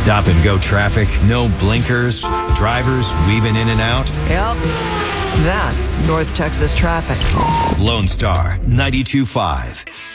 Stop and go traffic, no blinkers, drivers weaving in and out. Yep, that's North Texas traffic. Lone Star 92.5.